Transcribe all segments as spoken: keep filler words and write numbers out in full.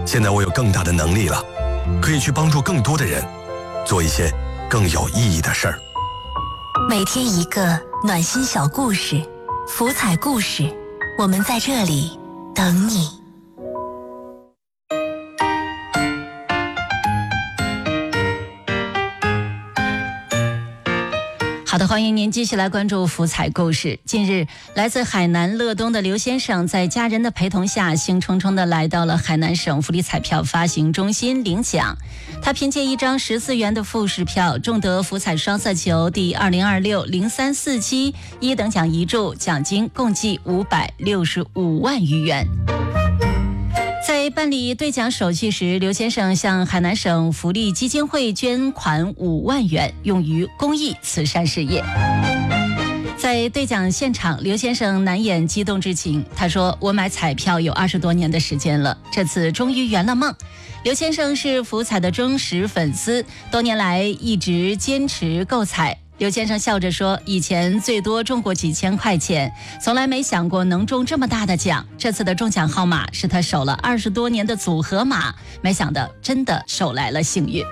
现在我有更大的能力了，可以去帮助更多的人，做一些更有意义的事儿。 每天一个暖心小故事，福彩故事，我们在这里等你。 好的，欢迎您继续来关注福彩故事。近日，来自海南乐东的刘先生在家人的陪同下，兴冲冲地来到了海南省福利彩票发行中心领奖。他凭借一张十四元的复式票，中得福彩双色球第二零二六零三四七一等奖一注，奖金共计五百六十五万余元。在办理兑奖手续时，刘先生向海南省福利基金会捐款五万元，用于公益慈善事业。在兑奖现场，刘先生难掩激动之情。他说：“我买彩票有二十多年的时间了，这次终于圆了梦。”刘先生是福彩的忠实粉丝，多年来一直坚持购彩。刘先生笑着说，以前最多中过几千块钱，从来没想过能中这么大的奖。这次的中奖号码是他守了二十多年的组合码，没想到真的手来了幸运。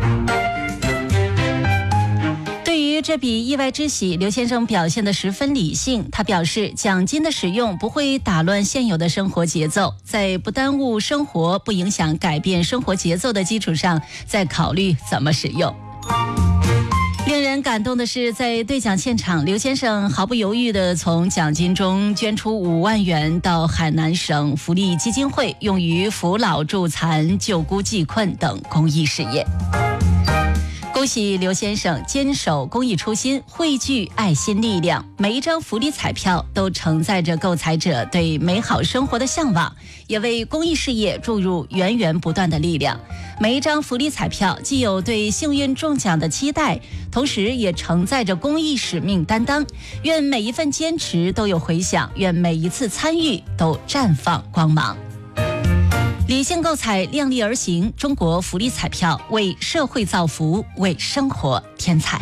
对于这笔意外之喜，刘先生表现得十分理性。他表示，奖金的使用不会打乱现有的生活节奏，在不耽误生活、不影响改变生活节奏的基础上，再考虑怎么使用。令人感动的是，在兑奖现场，刘先生毫不犹豫地从奖金中捐出五万元到海南省福利基金会，用于扶老助残、救孤济困等公益事业。恭喜刘先生坚守公益初心，汇聚爱心力量。每一张福利彩票都承载着购彩者对美好生活的向往，也为公益事业注入源源不断的力量。每一张福利彩票既有对幸运中奖的期待，同时也承载着公益使命担当。愿每一份坚持都有回响，愿每一次参与都绽放光芒。理性购彩，量力而行。中国福利彩票为社会造福，为生活添彩。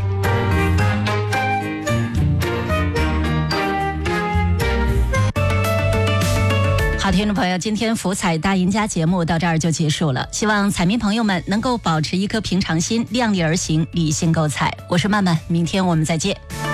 好，听众朋友，今天福彩大赢家节目到这儿就结束了。希望彩民朋友们能够保持一颗平常心，量力而行，理性购彩。我是曼曼，明天我们再见。